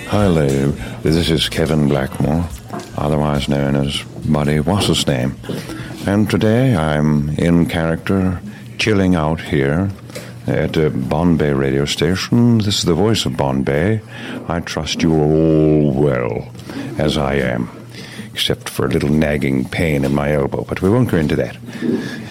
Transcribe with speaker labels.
Speaker 1: Hello, this is Kevin Blackmore, otherwise known as Buddy What's-His-Name, and today I'm in character chilling out here at Bombay radio station. This is the voice of Bombay. I trust you are all well, as I am, except for a little nagging pain in my elbow, but we won't go into that.